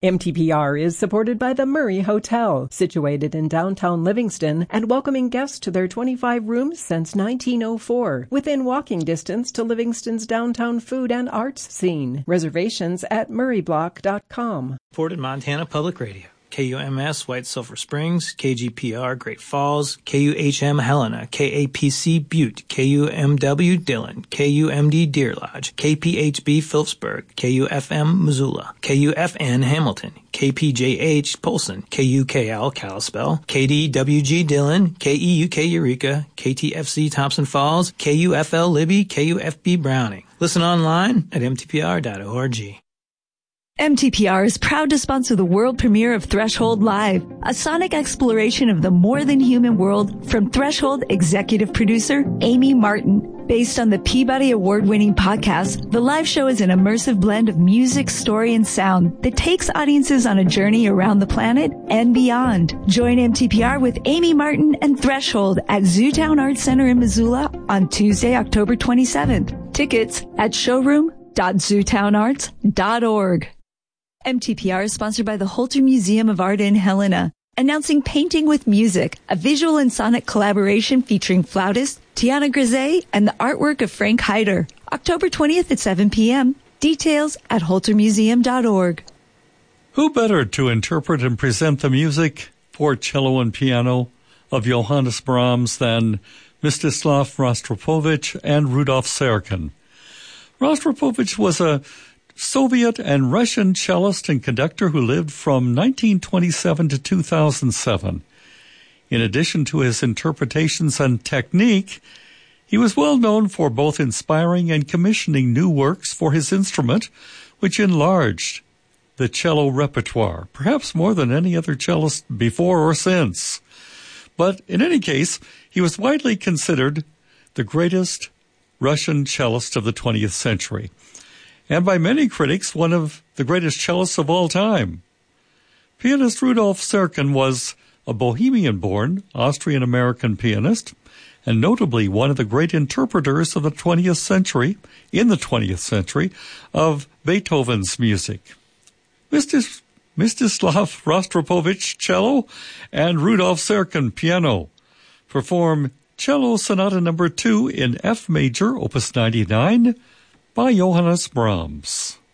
MTPR is supported by the Murray Hotel, situated in downtown Livingston and welcoming guests to their 25 rooms since 1904, within walking distance to Livingston's downtown food and arts scene. Reservations at murrayblock.com. Supported Montana Public Radio. KUMS White Sulphur Springs, KGPR Great Falls, KUHM Helena, KAPC Butte, KUMW Dillon, KUMD Deer Lodge, KPHB Phillipsburg, KUFM Missoula, KUFN Hamilton, KPJH Polson, KUKL Kalispell, KDWG Dillon, KEUK Eureka, KTFC Thompson Falls, KUFL Libby, KUFB Browning. Listen online at mtpr.org. MTPR is proud to sponsor the world premiere of Threshold Live, a sonic exploration of the more than human world from Threshold executive producer Amy Martin. Based on the Peabody Award-winning podcast, the live show is an immersive blend of music, story, and sound that takes audiences on a journey around the planet and beyond. Join MTPR with Amy Martin and Threshold at Zootown Arts Center in Missoula on Tuesday, October 27th. Tickets at showroom.zootownarts.org. MTPR is sponsored by the Holter Museum of Art in Helena, announcing Painting with Music, a visual and sonic collaboration featuring flautist Tiana Grisey and the artwork of Frank Heider. October 20th at 7 p.m. Details at holtermuseum.org. Who better to interpret and present the music for cello and piano of Johannes Brahms than Mstislav Rostropovich and Rudolf Serkin? Rostropovich was a Soviet and Russian cellist and conductor who lived from 1927 to 2007. In addition to his interpretations and technique, he was well known for both inspiring and commissioning new works for his instrument, which enlarged the cello repertoire, perhaps more than any other cellist before or since. But in any case, he was widely considered the greatest Russian cellist of the 20th century, and by many critics, one of the greatest cellists of all time. Pianist Rudolf Serkin was a Bohemian-born Austrian-American pianist, and notably one of the great interpreters of the 20th century, of Beethoven's music. Mstislav Rostropovich, cello, and Rudolf Serkin, piano, perform Cello Sonata No. 2 in F major, Opus 99, by Johannes Brahms.